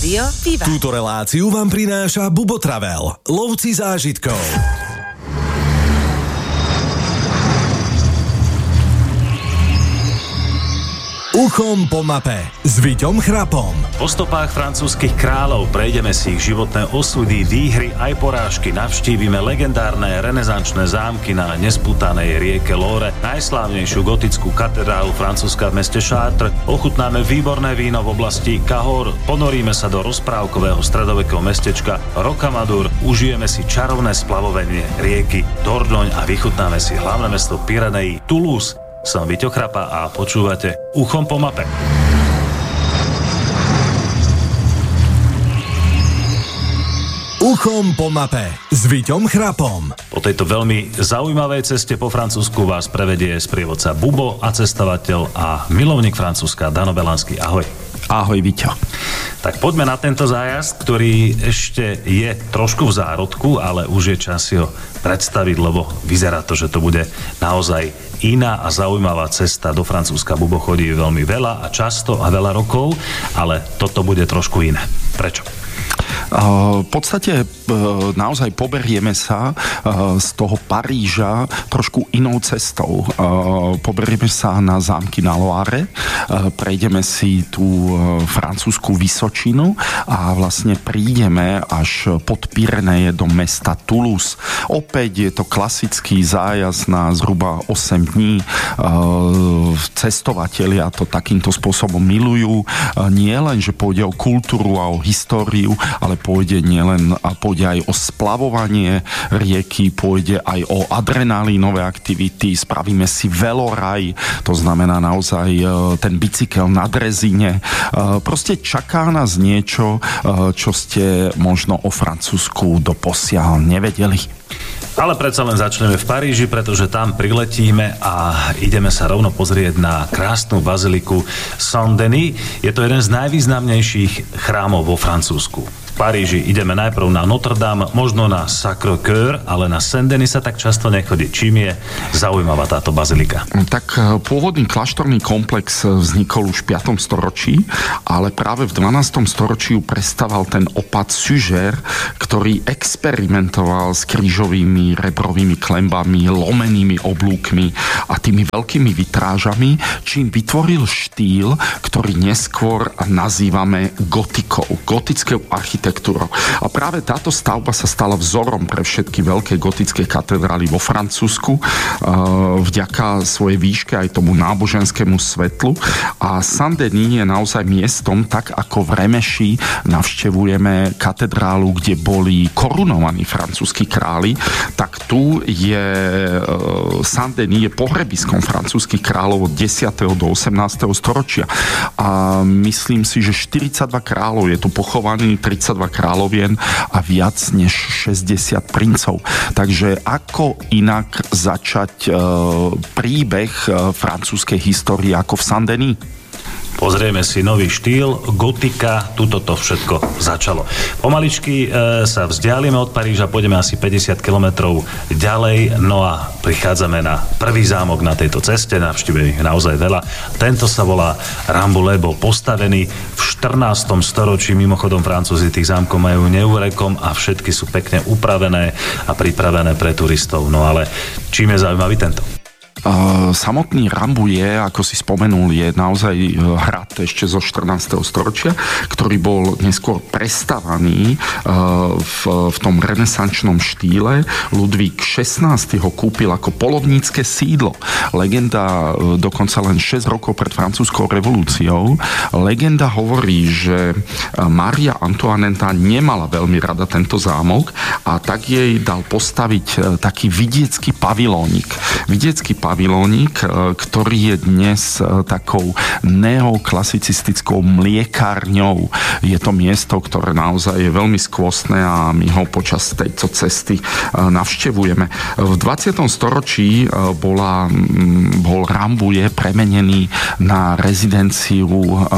Rádio Viva. Túto reláciu vám prináša Bubo Travel, lovci zážitkov. Uchom po mape s Viťom Chrapom. Po stopách francúzskych kráľov prejdeme si ich životné osudy, výhry aj porážky, navštívime legendárne renesančné zámky na nespútanej rieke Loire, najslávnejšiu gotickú katedrálu Francúzska v meste Chartres, ochutnáme výborné víno v oblasti Cahors, ponoríme sa do rozprávkového stredovekého mestečka Rocamadour, užijeme si čarovné splavovanie rieky Dordogne a vychutnáme si hlavné mesto Pyrenejí Toulouse. Som Viťo Chrapa a počúvate Uchom po mape. Uchom po mape s Viťom Chrapom. Po tejto veľmi zaujímavej ceste po Francúzsku vás prevedie sprievodca Bubo a cestovateľ a milovník Francúzska Dano Belanský. Ahoj. Ahoj, Viťo. Tak poďme na tento zájazd, ktorý ešte je trošku v zárodku, ale už je čas si ho predstaviť, lebo vyzerá to, že to bude naozaj iná a zaujímavá cesta do Francúzska. Bubo chodí veľmi veľa a často a veľa rokov, ale toto bude trošku iné. Prečo? V podstate naozaj poberieme sa z toho Paríža trošku inou cestou. Poberieme sa na zámky na Loire, prejdeme si tú francúzsku Vysočinu a vlastne prídeme až pod Pyreneje do mesta Toulouse. Opäť je to klasický zájazd na zhruba 8 dní. Cestovatelia to takýmto spôsobom milujú. Nie len, že pôjde o kultúru a o históriu, ale pôjde aj o splavovanie rieky, pôjde aj o adrenalínové aktivity, spravíme si veloraj, to znamená naozaj ten bicykel na drezine. Proste čaká nás niečo, čo ste možno o Francúzsku doposiaľ nevedeli. Ale predsa len začneme v Paríži, pretože tam priletíme a ideme sa rovno pozrieť na krásnu baziliku Saint-Denis. Je to jeden z najvýznamnejších chrámov vo Francúzsku. V Paríži ideme najprv na Notre Dame, možno na Sacré-Cœur, ale na Saint-Denis sa tak často nechodí. Čím je zaujímavá táto bazilika? Tak pôvodný kláštorný komplex vznikol už v 5. storočí, ale práve v 12. storočí prestával ten opat Suger, ktorý experimentoval s krížovými rebrovými klembami, lomenými oblúkmi a tými veľkými vitrážami, čím vytvoril štýl, ktorý neskôr nazývame gotikou, gotickou architektúrou. A práve táto stavba sa stala vzorom pre všetky veľké gotické katedrály vo Francúzsku vďaka svojej výške aj tomu náboženskému svetlu. A Saint-Denis je naozaj miestom, tak ako v Remeši navštevujeme katedrálu, kde boli korunovaní francúzski králi, tak tu je Saint-Denis je pohrebiskom francúzskych kráľov od 10. do 18. storočia. A myslím si, že 42 kráľov je tu pochovaný, 32 kráľovien a viac než 60 princov. Takže ako inak začať príbeh francúzskej histórie ako v Saint-Denis? Pozrieme si nový štýl, gotika, tuto to všetko začalo. Pomaličky sa vzdialime od Paríža, pôjdeme asi 50 kilometrov ďalej, no a prichádzame na prvý zámok na tejto ceste, navštívime ich naozaj veľa. Tento sa volá Rambouillet, bol postavený v 14. storočí, mimochodom Francúzi tých zámkov majú neúrekom a všetky sú pekne upravené a pripravené pre turistov. No ale čím je zaujímavý tento? Samotný Rambouillet, ako si spomenul, je naozaj hrad ešte zo 14. storočia, ktorý bol neskôr prestavaný v tom renesančnom štýle. Ludvík XVI ho kúpil ako polovnícke sídlo. Legenda dokonca len 6 rokov pred francúzskou revolúciou. Legenda hovorí, že Mária Antoinetta nemala veľmi rada tento zámok a tak jej dal postaviť taký vidiecký pavilónik. Vidiecký pavilónik, ktorý je dnes takou neoklasicistickou mliekárňou. Je to miesto, ktoré naozaj je veľmi skvostné a my ho počas tejto cesty navštevujeme. V 20. storočí bol Rambouillet premenený na rezidenciu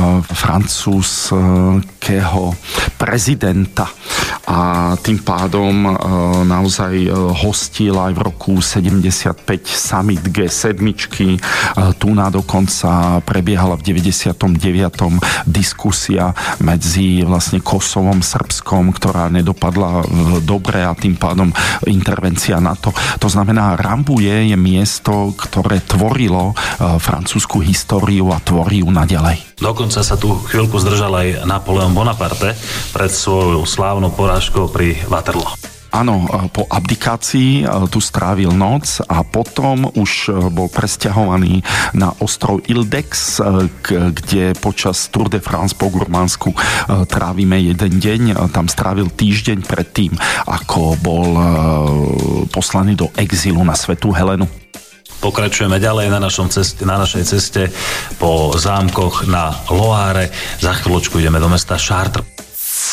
francúzskeho prezidenta a tým pádom naozaj hostil aj v roku 75 summit G7. Tu na dokonca prebiehala v 99. diskusia medzi vlastne Kosovom, Srbskom, ktorá nedopadla dobre a tým pádom intervencia NATO. To znamená, Rambuje je miesto, ktoré tvorilo francúzsku históriu a tvorí ju naďalej. Dokonca sa tu chvíľku zdržal aj Napoleon Bonaparte pred svojou slávnou porážkou pri Waterloo. Áno, po abdikácii tu strávil noc a potom už bol presťahovaný na ostrov Ile-d'Aix, kde počas Tour de France po Gurmánsku trávime jeden deň. Tam strávil týždeň predtým, ako bol poslaný do exilu na Svätú Helenu. Pokračujeme ďalej na našej ceste po zámkoch na Loáre. Za chvíľočku ideme do mesta Chartres.